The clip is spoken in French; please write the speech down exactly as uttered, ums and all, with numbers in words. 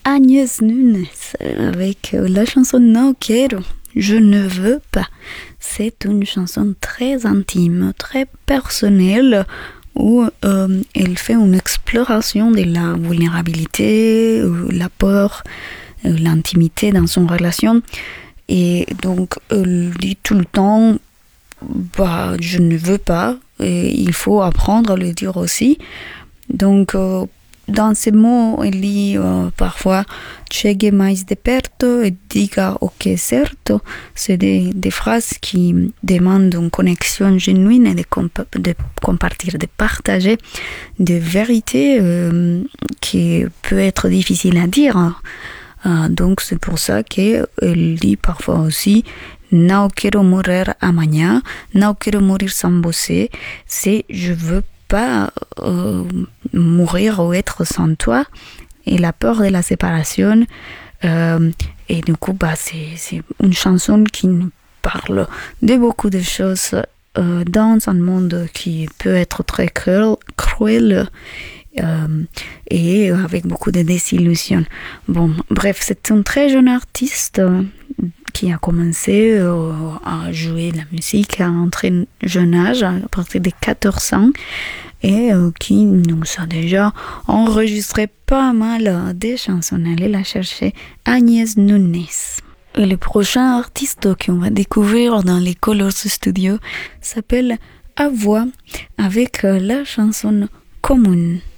Agnès Nunes avec la chanson No Quiero, je ne veux pas. C'est une chanson très intime, très personnelle où euh, elle fait une exploration de la vulnérabilité, euh, la peur, euh, l'intimité dans son relation. Et donc elle dit tout le temps bah, je ne veux pas, et il faut apprendre à le dire aussi. Donc euh, dans ces mots, elle dit euh, parfois chegue mais de perto et diga ok certo. C'est des, des phrases qui demandent une connexion genuine et de, comp- de compartir, de partager des vérités euh, qui peut être difficiles à dire. Euh, donc c'est pour ça qu'elle dit parfois aussi no quiero morir mañana, no quiero morir sans bosser. C'est je veux pas euh, mourir ou être sans toi, et la peur de la séparation. Euh, et du coup, bah, c'est, c'est une chanson qui nous parle de beaucoup de choses euh, dans un monde qui peut être très cruel, cruel euh, et avec beaucoup de désillusions. Bon, bref, c'est un très jeune artiste euh, qui a commencé euh, à jouer la musique à un très jeune âge, à partir de quatorze ans, et euh, qui nous a déjà enregistré pas mal de chansons. Allez la chercher, Agnès Nunes. Et le prochain artiste qu'on va découvrir dans les Colors Studio s'appelle Avoua avec la chanson Commune.